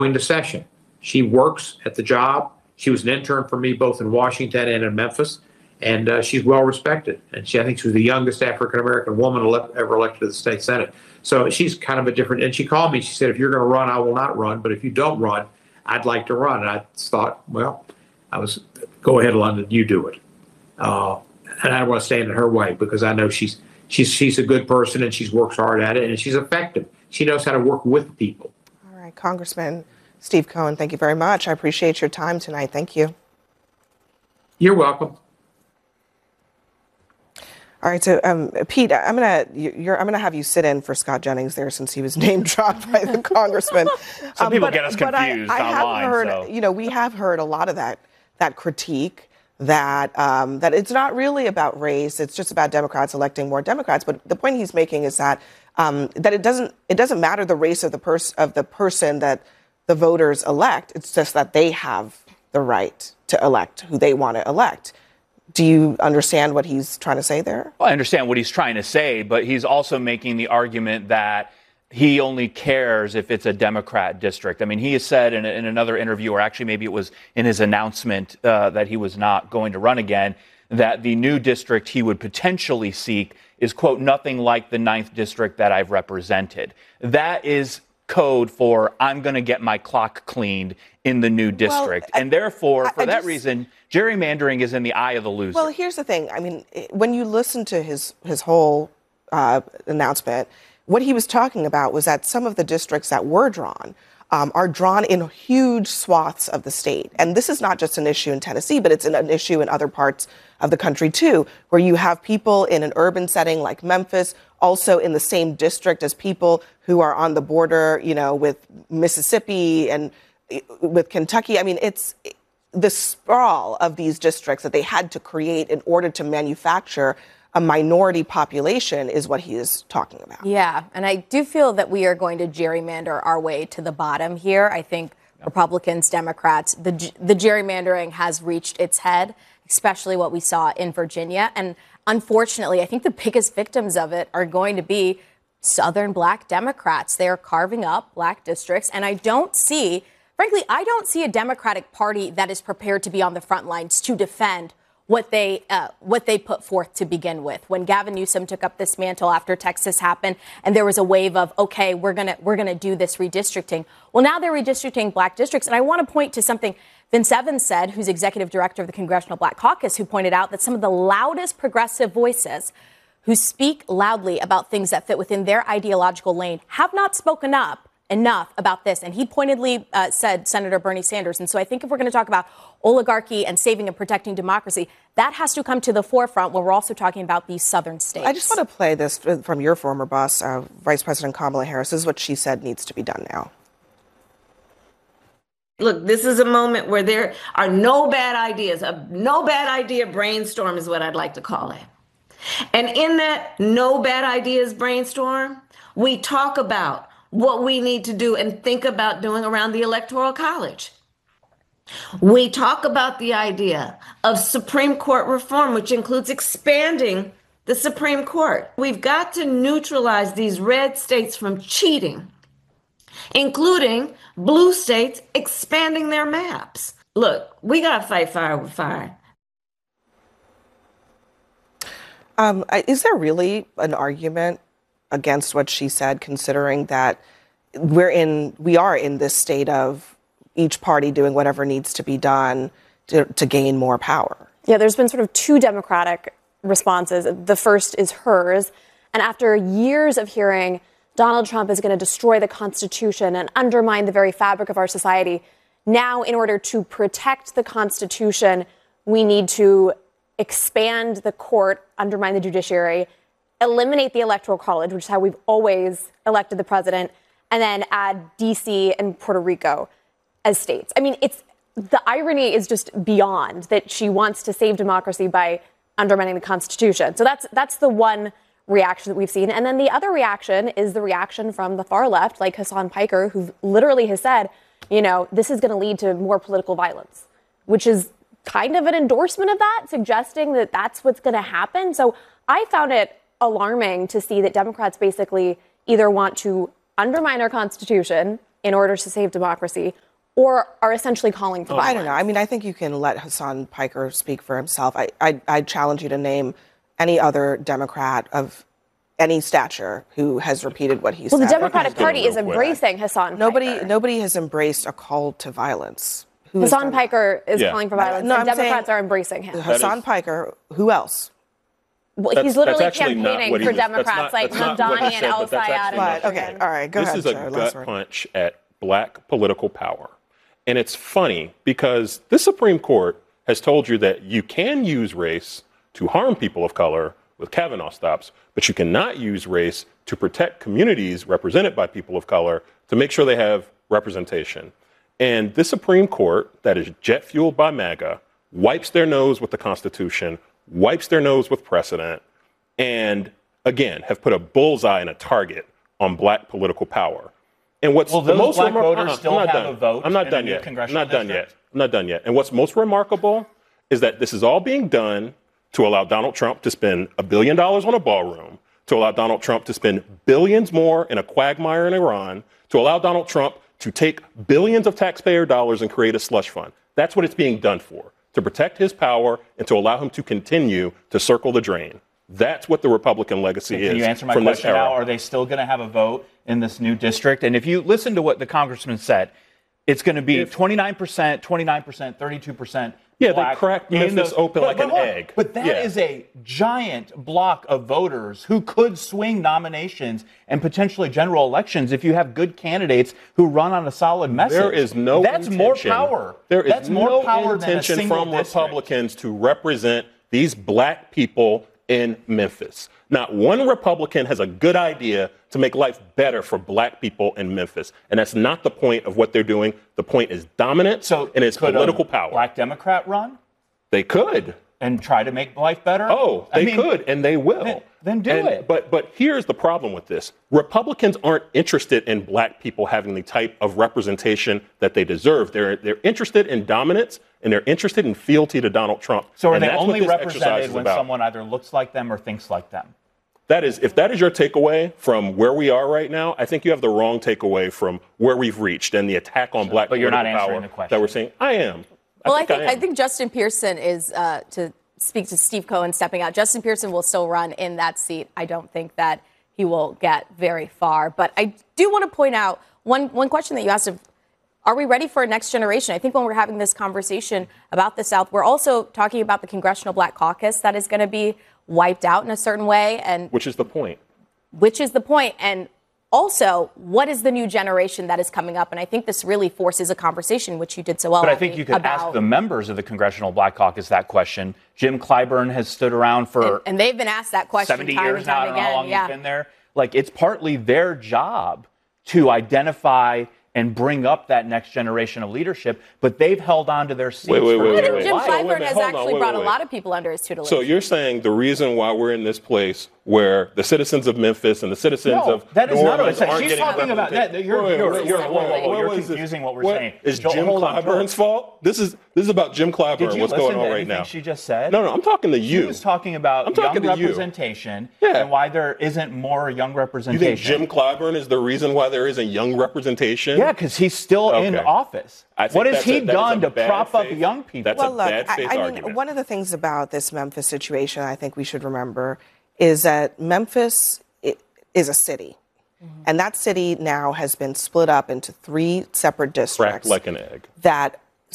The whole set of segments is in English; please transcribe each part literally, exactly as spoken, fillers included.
into session. She works at the job. She was an intern for me both in Washington and in Memphis, and uh, she's well respected. And she, I think she was the youngest African-American woman ele- ever elected to the state Senate. So she's kind of a different, and she called me. She said, if you're going to run, I will not run. But if you don't run, I'd like to run. And I thought, well, I was, go ahead, London, you do it. Uh, and I don't want to stand in her way because I know she's, she's, she's a good person and she's works hard at it and she's effective. She knows how to work with people. All right, Congressman Steve Cohen, thank you very much. I appreciate your time tonight. Thank you. You're welcome. All right, so um, Pete, I'm gonna you're, I'm gonna have you sit in for Scott Jennings there since he was name dropped by the congressman. Some um, people but, get us confused I, I online. Have heard, so. You know, we have heard a lot of that that critique that um, that it's not really about race; it's just about Democrats electing more Democrats. But the point he's making is that um, that it doesn't it doesn't matter the race of the person of the person that the voters elect. It's just that they have the right to elect who they want to elect. Do you understand what he's trying to say there? Well, I understand what he's trying to say, but he's also making the argument that he only cares if it's a Democrat district. I mean, he has said in, in another interview, or actually maybe it was in his announcement uh, that he was not going to run again, that the new district he would potentially seek is, quote, nothing like the ninth district that I've represented. That is code for I'm going to get my clock cleaned in the new district. Well, and therefore, for I, I that just, reason, gerrymandering is in the eye of the loser. Well, here's the thing. I mean, when you listen to his, his whole uh, announcement, what he was talking about was that some of the districts that were drawn um, are drawn in huge swaths of the state. And this is not just an issue in Tennessee, but it's an, an issue in other parts of the country, too, where you have people in an urban setting like Memphis, also in the same district as people who are on the border, you know, with Mississippi and with Kentucky. I mean, it's the sprawl of these districts that they had to create in order to manufacture a minority population is what he is talking about. Yeah, and I do feel that we are going to gerrymander our way to the bottom here. I think Republicans, Democrats, the the gerrymandering has reached its head, especially what we saw in Virginia. And unfortunately, I think the biggest victims of it are going to be Southern black Democrats. They are carving up black districts. And I don't see, frankly, I don't see a Democratic Party that is prepared to be on the front lines to defend what they uh, what they put forth to begin with. When Gavin Newsom took up this mantle after Texas happened, and there was a wave of, OK, we're going to we're going to do this redistricting. Well, now they're redistricting black districts. And I want to point to something Vince Evans said, who's executive director of the Congressional Black Caucus, who pointed out that some of the loudest progressive voices who speak loudly about things that fit within their ideological lane have not spoken up enough about this. And he pointedly uh, said Senator Bernie Sanders. And so I think if we're going to talk about oligarchy and saving and protecting democracy, that has to come to the forefront when we're also talking about these southern states. I just want to play this from your former boss, uh, Vice President Kamala Harris. This is what she said needs to be done now. Look, this is a moment where there are no bad ideas. A no bad idea brainstorm is what I'd like to call it. And in that no bad ideas brainstorm, we talk about what we need to do and think about doing around the Electoral College. We talk about the idea of Supreme Court reform, which includes expanding the Supreme Court. We've got to neutralize these red states from cheating, including blue states expanding their maps. Look, we got to fight fire with fire. Um, is there really an argument against what she said, considering that we're in, we are in this state of each party doing whatever needs to be done to, to gain more power? Yeah, there's been sort of two Democratic responses. The first is hers. And after years of hearing Donald Trump is going to destroy the Constitution and undermine the very fabric of our society, now in order to protect the Constitution, we need to expand the court, undermine the judiciary, eliminate the Electoral College, which is how we've always elected the president, and then add D C and Puerto Rico as states. I mean, it's the irony is just beyond that she wants to save democracy by undermining the Constitution. So that's that's the one reaction that we've seen. And then the other reaction is the reaction from the far left, like Hassan Piker, who literally has said, you know, this is going to lead to more political violence, which is kind of an endorsement of that, suggesting that that's what's going to happen. So I found it alarming to see that Democrats basically either want to undermine our Constitution in order to save democracy, or are essentially calling for I violence? don't know. I mean, I think you can let Hassan Piker speak for himself. I, I, I challenge you to name any other Democrat of any stature who has repeated what he Well, said. the Democratic Party is real quick. embracing Hassan Nobody, Piker. nobody has embraced a call to violence. Who has Hassan done Piker is Yeah. calling for violence, No, and I'm Democrats saying- are embracing him. that? Hassan is- Piker. Who else? Well, That's- he's literally that's actually not campaigning what he for was- that's Democrats not- like that's not what he Mamdani said, and but that's El actually Sayed. not But okay, all right, go this ahead. is a Chair. Last gut word. punch at black political power. And it's funny because the Supreme Court has told you that you can use race to harm people of color with Kavanaugh stops, but you cannot use race to protect communities represented by people of color to make sure they have representation. And this Supreme Court that is jet fueled by MAGA wipes their nose with the Constitution, wipes their nose with precedent, and again have put a bullseye and a target on black political power. And what's Will the those most black remar- voters uh-uh, still I'm not have done. a vote I'm not in done a new yet. I'm congressional not done district? yet. I'm not done yet. And what's most remarkable is that this is all being done to allow Donald Trump to spend a billion dollars on a ballroom, to allow Donald Trump to spend billions more in a quagmire in Iran, to allow Donald Trump to take billions of taxpayer dollars and create a slush fund. That's what it's being done for, to protect his power and to allow him to continue to circle the drain. That's what the Republican legacy is. Can you answer my from this question era. now? Are they still going to have a vote in this new district? And if you listen to what the congressman said, it's going to be twenty-nine percent, twenty-nine percent, thirty-two percent. Yeah, they cracked Memphis open like an hold on. egg. But that Yeah. is a giant block of voters who could swing nominations and potentially general elections if you have good candidates who run on a solid message. There is no That's intention, more power. There is That's no more power intention than a single from district. Republicans to represent these black people in Memphis. Not one Republican has a good idea to make life better for black people in Memphis. And that's not the point of what they're doing. The point is dominance So and it's could political a power. Black Democrat run They could. and try to make life better? Oh, I they mean, could, and they will. Then, then do And- it. But but here's the problem with this: Republicans aren't interested in black people having the type of representation that they deserve. They're they're interested in dominance, and they're interested in fealty to Donald Trump. So are And they that's what only this exercise represented is when about. someone either looks like them or thinks like them? That is, if that is your takeaway from where we are right now, I think you have the wrong takeaway from where we've reached and the attack on black But you're not political answering power the question. that we're seeing. I am. Well, I I think think I, I, am. think Justin Pearson is uh, to speak to Steve Cohen stepping out. Justin Pearson will still run in that seat. I don't think that he will get very far. But I do want to point out one one question that you asked of, are we ready for a next generation? I think when we're having this conversation about the South, we're also talking about the Congressional Black Caucus that is going to be wiped out in a certain way, and Which is the point. which is the point. And also, what is the new generation that is coming up? And I think this really forces a conversation, which you did so well. But I Abby, think you could about, ask the members of the Congressional Black Caucus that question. Jim Clyburn has stood around for and, and they've been asked that question seventy time years and now. I time don't know how again. long Yeah. he's been there. Like, it's partly their job to identify and bring up that next generation of leadership, but they've held on to their seats Wait, wait, for wait, their wait, And wait. Jim life. So, wait a Clyburn minute, has hold on, actually wait, brought wait, a wait. lot of people under his tutelage. So you're saying the reason why we're in this place where the citizens of Memphis and the citizens No, of that is New not what I Orleans said. aren't She's getting talking about that. representation? You're- Wait, you're- wait, you're- wait, whoa, whoa, wait, whoa, what you're was this? confusing what we're What- saying. Is Joel, Jim hold on, Joel. Clyburn's fault? This is this is about Jim Clyburn. Did you What's listen going on to right anything now? she just said? No, no, I'm talking to you. She was talking about I'm talking young to you. representation Yeah. and why there isn't more young You representation. think Jim Clyburn is the reason why there isn't young representation? Yeah, because he's still in Okay. office. I think What has that's he a- that is done a to bad prop up faith- young people? That's Well, a look, bad I, faith I mean, argument. one of the things about this Memphis situation I think we should remember is that Memphis i- is a city. And that city now has been split up into three separate Cracked districts like an egg. that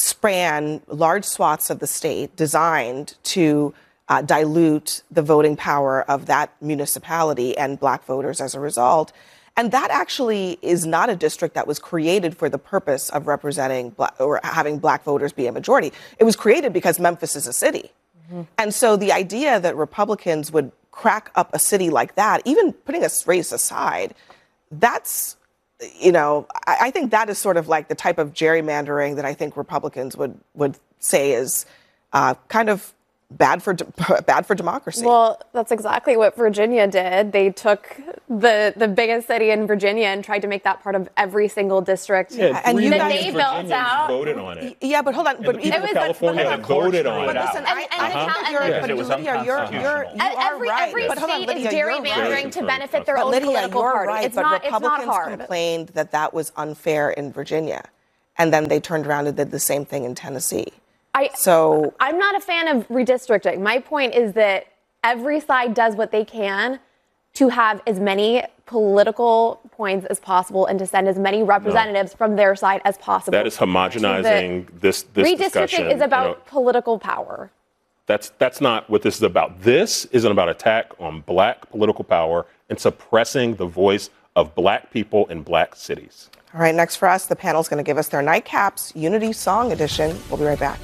span large swaths of the state designed to uh, dilute the voting power of that municipality and black voters as a result. And that actually is not a district that was created for the purpose of representing black, or having black voters be a majority. It was created because Memphis is a city. Mm-hmm. And so the idea that Republicans would crack up a city like that, even putting a race aside, that's, you know, I, I think that is sort of like the type of gerrymandering that I think Republicans would, would say is uh, kind of bad for de- bad for democracy. Well, that's exactly what Virginia did. They took the the biggest city in Virginia and tried to make that part of every single district. Yeah, and you that guys they built out. voted on it. Yeah, but hold on. But the people even of California but, have voted on but it. listen, And- I, and I the think Cal- that you're, Yes, but it was Lydia, you're, you're, you unconstitutional. are every right. every But hold on, state Lydia, is you're gerrymandering right. to benefit their But own Lydia, political you're party. right. It's but not. It's not Republicans hard. complained that that was unfair in Virginia, and then they turned around and did the same thing in Tennessee. I, So I'm not a fan of redistricting. My point is that every side does what they can to have as many political points as possible and to send as many representatives no. from their side as possible. That is homogenizing this, this redistricting discussion. is about you know, political power. That's, that's not what this is about. This isn't about attack on black political power and suppressing the voice of black people in black cities. All right, next for us, the panel's going to give us their Nightcaps Unity Song Edition. We'll be right back.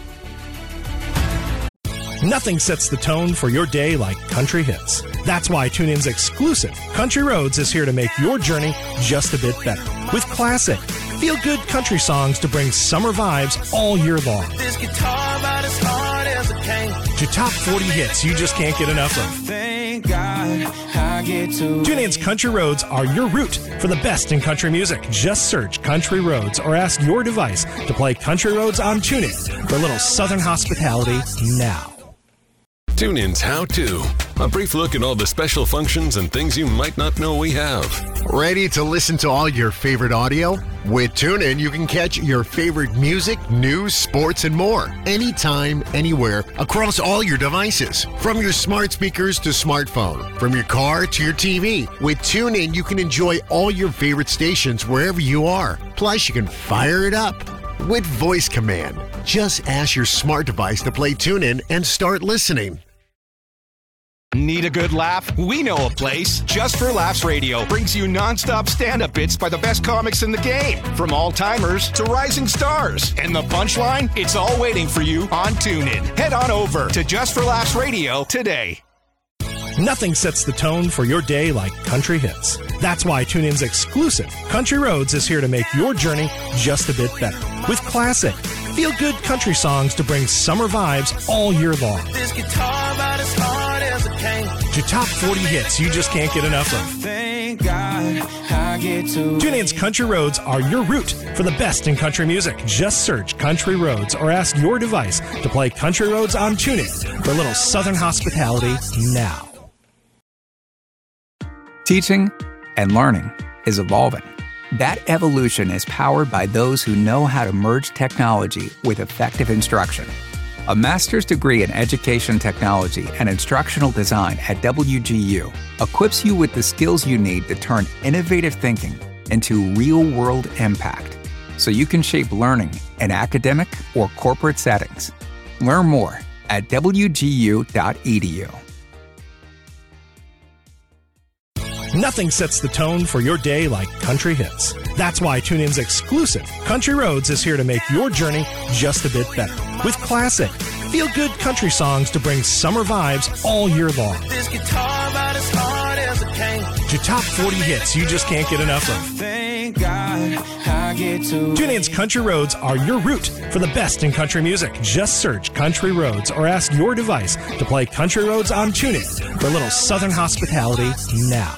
Nothing sets the tone for your day like country hits. That's why TuneIn's exclusive Country Roads is here to make your journey just a bit better. With classic, feel-good country songs to bring summer vibes all year long. This guitar about as hard as it can. To top forty hits you just can't get enough of. Thank God I get to. TuneIn's Country Roads are your route for the best in country music. Just search Country Roads or ask your device to play Country Roads on TuneIn for a little Southern hospitality now. TuneIn's How To. A brief look at all the special functions and things you might not know we have. Ready to listen to all your favorite audio? With TuneIn, you can catch your favorite music, news, sports, and more. Anytime, anywhere, across all your devices. From your smart speakers to smartphone. From your car to your T V. With TuneIn, you can enjoy all your favorite stations wherever you are. Plus, you can fire it up with voice command. Just ask your smart device to play TuneIn and start listening. Need a good laugh? We know a place. Just for Laughs Radio brings you nonstop stand-up bits by the best comics in the game. From all-timers to rising stars. And the punchline? It's all waiting for you on TuneIn. Head on over to Just for Laughs Radio today. Nothing sets the tone for your day like country hits. That's why TuneIn's exclusive Country Roads is here to make your journey just a bit better. With classic, feel-good country songs to bring summer vibes all year long. This guitar about as hard as it can. To top forty hits you just can't get enough of. Thank God I get to. TuneIn's Country Roads are your route for the best in country music. Just search Country Roads or ask your device to play Country Roads on TuneIn for a little Southern hospitality now. Teaching and learning is evolving. That evolution is powered by those who know how to merge technology with effective instruction. A master's degree in education technology and instructional design at W G U equips you with the skills you need to turn innovative thinking into real-world impact, so you can shape learning in academic or corporate settings. Learn more at W G U dot E D U. Nothing sets the tone for your day like country hits. That's why TuneIn's exclusive Country Roads is here to make your journey just a bit better. With classic, feel-good country songs to bring summer vibes all year long. This guitar about as hard as it can. To top forty hits you just can't get enough of. Thank God I get to. TuneIn's Country Roads are your route for the best in country music. Just search Country Roads or ask your device to play Country Roads on TuneIn for a little Southern hospitality now.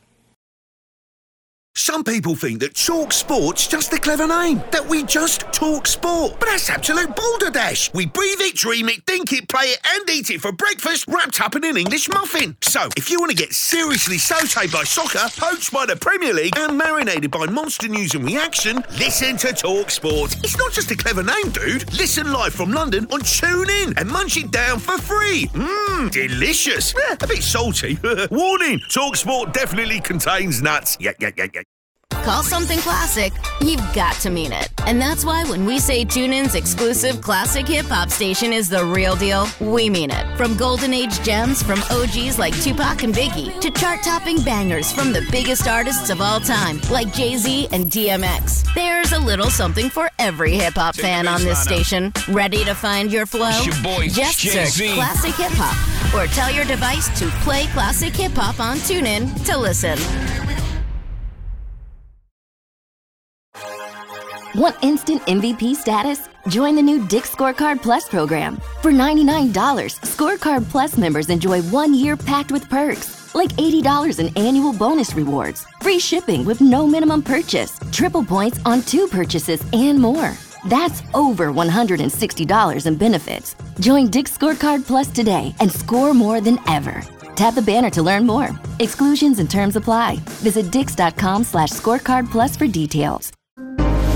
Some people think that Talk Sport's just a clever name, that we just talk sport. But that's absolute balderdash. We breathe it, dream it, think it, play it, and eat it for breakfast, wrapped up in an English muffin. So, if you want to get seriously sautéed by soccer, poached by the Premier League, and marinated by monster news and reaction, listen to Talk Sport. It's not just a clever name, dude. Listen live from London on TuneIn and munch it down for free. Mmm, delicious. Eh, a bit salty. Warning, Talk Sport definitely contains nuts. Yeah, yeah, yeah, yeah. Call something classic, you've got to mean it. And that's why when we say TuneIn's exclusive classic hip-hop station is the real deal, we mean it. From golden age gems from O Gs like Tupac and Biggie to chart-topping bangers from the biggest artists of all time like Jay-Z and D M X. There's a little something for every hip-hop fan on this station. Ready to find your flow? It's your boy, Just Jay-Z. search Classic Hip-Hop or tell your device to play Classic Hip-Hop on TuneIn to listen. Want instant M V P status? Join the new Dick's Scorecard Plus program. For ninety-nine dollars, Scorecard Plus members enjoy one year packed with perks, like eighty dollars in annual bonus rewards, free shipping with no minimum purchase, triple points on two purchases, and more. That's over one hundred sixty dollars in benefits. Join Dick's Scorecard Plus today and score more than ever. Tap the banner to learn more. Exclusions and terms apply. Visit dix.com slash scorecard plus for details.